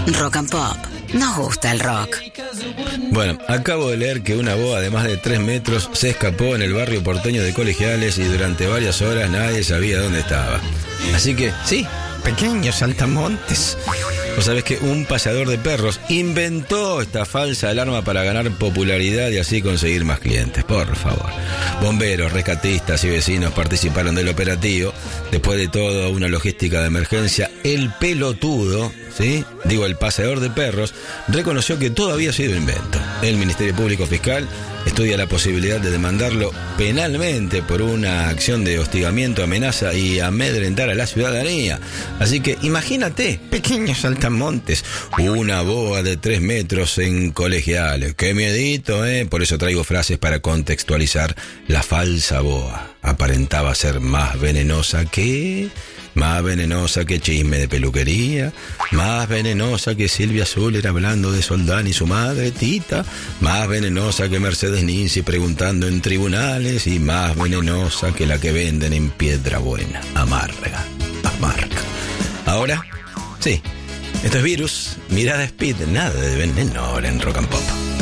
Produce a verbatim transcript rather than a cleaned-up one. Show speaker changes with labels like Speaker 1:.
Speaker 1: Rock and Pop. Nos gusta el rock.
Speaker 2: Bueno, acabo de leer que una boa de más de tres metros se escapó en el barrio porteño de Colegiales y durante varias horas nadie sabía dónde estaba. Así que, sí, pequeños saltamontes. Vos sabés que un paseador de perros inventó esta falsa alarma para ganar popularidad y así conseguir más clientes. Por favor. Bomberos, rescatistas y vecinos participaron del operativo. Después de todo, una logística de emergencia, el pelotudo, ¿sí? Digo, el paseador de perros, reconoció que todo había sido invento. El Ministerio Público Fiscal estudia la posibilidad de demandarlo penalmente por una acción de hostigamiento, amenaza y amedrentar a la ciudadanía. Así que imagínate, pequeños saltamontes, una boa de tres metros en Colegiales. Qué miedito, ¿eh? Por eso traigo frases para contextualizar la falsa boa. Aparentaba ser más venenosa que... Más venenosa que chisme de peluquería, más venenosa que Silvia Zuller hablando de Soldán y su madre, Tita, más venenosa que Mercedes Ninzi preguntando en tribunales y más venenosa que la que venden en Piedra Buena, amarga, amarga. Ahora, sí, esto es Virus, Mirada Speed, nada de veneno ahora en Rock and Pop.